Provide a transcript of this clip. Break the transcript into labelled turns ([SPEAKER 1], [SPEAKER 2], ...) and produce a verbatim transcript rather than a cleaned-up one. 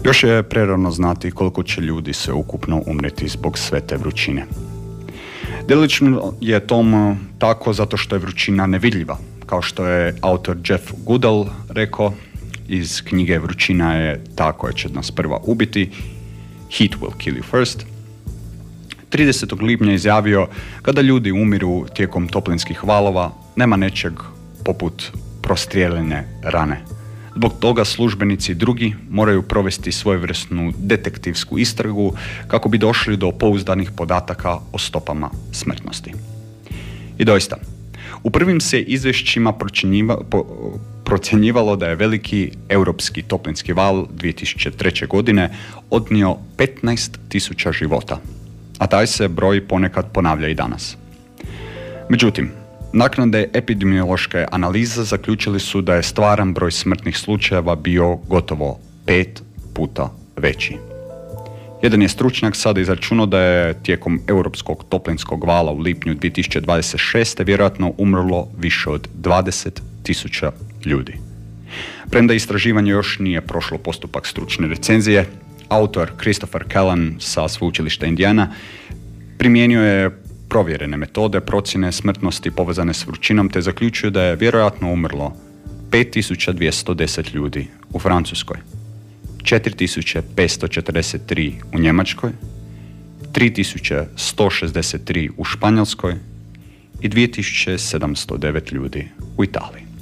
[SPEAKER 1] Još je prerano znati koliko će ljudi sve ukupno umreti zbog sve te vrućine. Delično je tom tako zato što je vrućina nevidljiva. Kao što je autor Jeff Goodall rekao iz knjige Vrućina je ta koja će nas prva ubiti, Heat will kill you first. tridesetog lipnja izjavio: kada ljudi umiru tijekom toplinskih valova, nema nečeg poput prostrijeljene rane. Zbog toga službenici drugi moraju provesti svojevrsnu detektivsku istragu kako bi došli do pouzdanih podataka o stopama smrtnosti. I doista, u prvim se izvješćima procjenjivalo da je veliki europski toplinski val dvije tisuće treće. godine odnio petnaest tisuća života, a taj se broj ponekad ponavlja i danas. Međutim, naknadne epidemiološke analize zaključili su da je stvaran broj smrtnih slučajeva bio gotovo pet puta veći. Jedan je stručnjak sada izračunao da je tijekom europskog toplinskog vala u lipnju dvije tisuće dvadeset šeste. vjerojatno umrlo više od dvadeset tisuća ljudi. Premda istraživanje još nije prošlo postupak stručne recenzije, autor Christopher Callan sa sveučilišta Indiana primijenio je provjerene metode procjene smrtnosti povezane s vrućinom te zaključuje da je vjerojatno umrlo pet tisuća dvjesto deset ljudi u Francuskoj, četiri tisuće petsto četrdeset tri u Njemačkoj, tri tisuće sto šezdeset tri u Španjolskoj i dvije tisuće sedamsto devet ljudi u Italiji.